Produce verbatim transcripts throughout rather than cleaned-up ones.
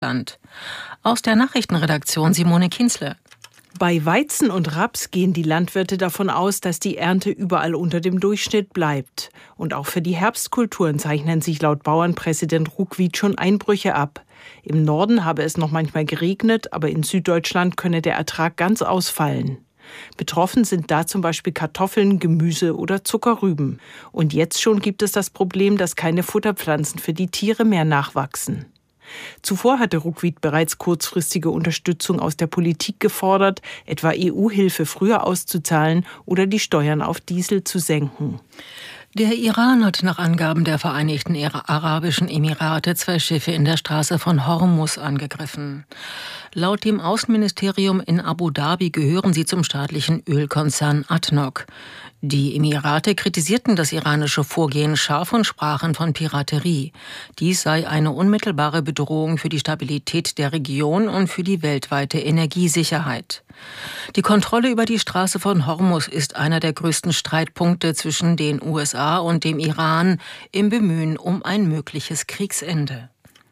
Land. Aus der Nachrichtenredaktion Simone Kienzle. Bei Weizen und Raps gehen die Landwirte davon aus, dass die Ernte überall unter dem Durchschnitt bleibt. Und auch für die Herbstkulturen zeichnen sich laut Bauernpräsident Ruckwied schon Einbrüche ab. Im Norden habe es noch manchmal geregnet, aber in Süddeutschland könne der Ertrag ganz ausfallen. Betroffen sind da zum Beispiel Kartoffeln, Gemüse oder Zuckerrüben. Und jetzt schon gibt es das Problem, dass keine Futterpflanzen für die Tiere mehr nachwachsen. Zuvor hatte Ruckwied bereits kurzfristige Unterstützung aus der Politik gefordert, etwa E U-Hilfe früher auszuzahlen oder die Steuern auf Diesel zu senken. Der Iran hat nach Angaben der Vereinigten Arabischen Emirate zwei Schiffe in der Straße von Hormuz angegriffen. Laut dem Außenministerium in Abu Dhabi gehören sie zum staatlichen Ölkonzern A D N O C. Die Emirate kritisierten das iranische Vorgehen scharf und sprachen von Piraterie. Dies sei eine unmittelbare Bedrohung für die Stabilität der Region und für die weltweite Energiesicherheit. Die Kontrolle über die Straße von Hormuz ist einer der größten Streitpunkte zwischen den U S A und dem Iran im Bemühen um ein mögliches Kriegsende.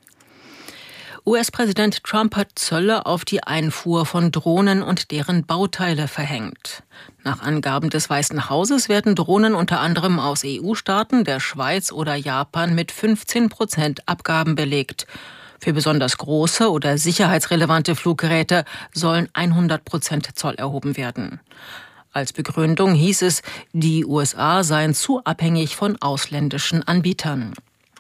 U S-Präsident Trump hat Zölle auf die Einfuhr von Drohnen und deren Bauteile verhängt. Nach Angaben des Weißen Hauses werden Drohnen unter anderem aus E U-Staaten, der Schweiz oder Japan mit fünfzehn Prozent Abgaben belegt. Für besonders große oder sicherheitsrelevante Fluggeräte sollen hundert Prozent Zoll erhoben werden. Als Begründung hieß es, die U S A seien zu abhängig von ausländischen Anbietern.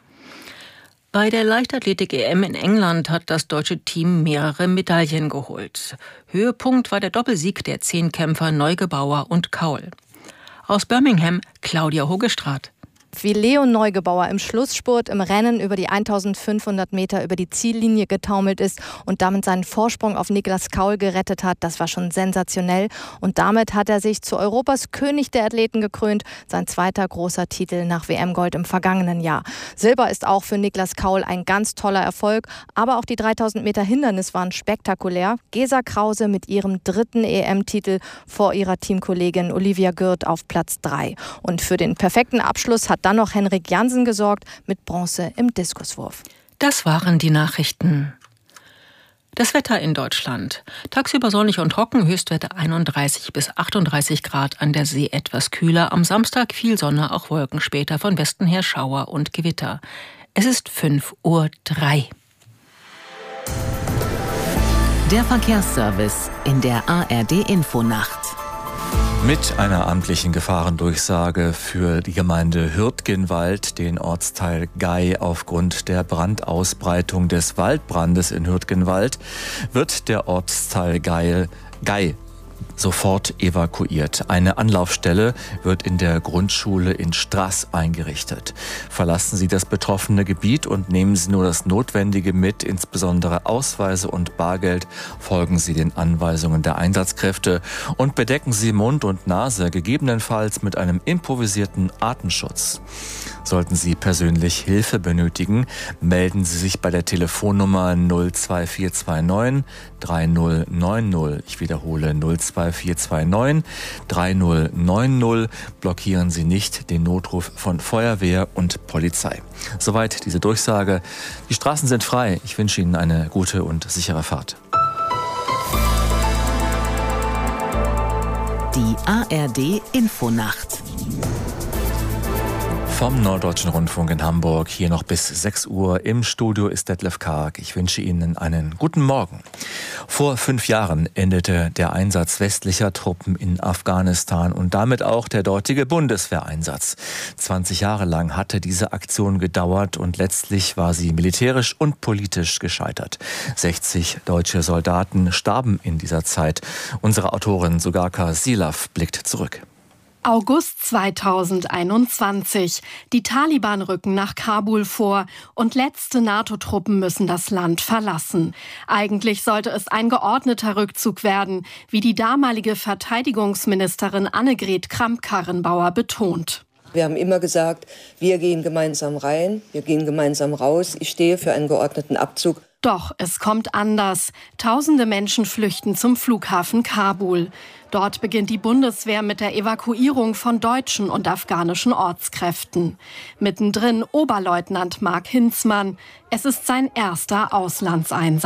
Bei der Leichtathletik-E M in England hat das deutsche Team mehrere Medaillen geholt. Höhepunkt war der Doppelsieg der Zehnkämpfer Neugebauer und Kaul. Aus Birmingham Claudia Hogestraat. Wie Leo Neugebauer im Schlussspurt im Rennen über die eintausendfünfhundert Meter über die Ziellinie getaumelt ist und damit seinen Vorsprung auf Niklas Kaul gerettet hat, das war schon sensationell. Und damit hat er sich zu Europas König der Athleten gekrönt, sein zweiter großer Titel nach W M-Gold im vergangenen Jahr. Silber ist auch für Niklas Kaul ein ganz toller Erfolg, aber auch die dreitausend Meter Hindernis waren spektakulär. Gesa Krause mit ihrem dritten E M-Titel vor ihrer Teamkollegin Olivia Gürt auf Platz drei. Und für den perfekten Abschluss hat dann noch Henrik Jansen gesorgt mit Bronze im Diskuswurf. Das waren die Nachrichten. Das Wetter in Deutschland. Tagsüber sonnig und trocken, Höchstwerte einunddreißig bis achtunddreißig Grad, an der See etwas kühler. Am Samstag viel Sonne, auch Wolken, später von Westen her Schauer und Gewitter. Es ist fünf Uhr drei. Der Verkehrsservice in der A R D-Infonacht. Mit einer amtlichen Gefahrendurchsage für die Gemeinde Hürtgenwald, den Ortsteil Gey, aufgrund der Brandausbreitung des Waldbrandes in Hürtgenwald, wird der Ortsteil Gey, Gey sofort evakuiert. Eine Anlaufstelle wird in der Grundschule in Straß eingerichtet. Verlassen Sie das betroffene Gebiet und nehmen Sie nur das Notwendige mit, insbesondere Ausweise und Bargeld. Folgen Sie den Anweisungen der Einsatzkräfte und bedecken Sie Mund und Nase, gegebenenfalls mit einem improvisierten Atemschutz. Sollten Sie persönlich Hilfe benötigen, melden Sie sich bei der Telefonnummer null zwei vier zwei neun drei null neun null. Ich wiederhole null zwei vier zwei neun drei null neun null. Blockieren Sie nicht den Notruf von Feuerwehr und Polizei. Soweit diese Durchsage. Die Straßen sind frei. Ich wünsche Ihnen eine gute und sichere Fahrt. Die A R D-Infonacht. Vom Norddeutschen Rundfunk in Hamburg, hier noch bis sechs Uhr. Im Studio ist Detlef Karg. Ich wünsche Ihnen einen guten Morgen. Vor fünf Jahren endete der Einsatz westlicher Truppen in Afghanistan und damit auch der dortige Bundeswehreinsatz. zwanzig Jahre lang hatte diese Aktion gedauert und letztlich war sie militärisch und politisch gescheitert. sechzig deutsche Soldaten starben in dieser Zeit. Unsere Autorin Sugaka Silaf blickt zurück. August zweitausendeinundzwanzig. Die Taliban rücken nach Kabul vor und letzte NATO-Truppen müssen das Land verlassen. Eigentlich sollte es ein geordneter Rückzug werden, wie die damalige Verteidigungsministerin Annegret Kramp-Karrenbauer betont. Wir haben immer gesagt, wir gehen gemeinsam rein, wir gehen gemeinsam raus. Ich stehe für einen geordneten Abzug. Doch es kommt anders. Tausende Menschen flüchten zum Flughafen Kabul. Dort beginnt die Bundeswehr mit der Evakuierung von deutschen und afghanischen Ortskräften. Mittendrin Oberleutnant Mark Hinzmann. Es ist sein erster Auslandseinsatz.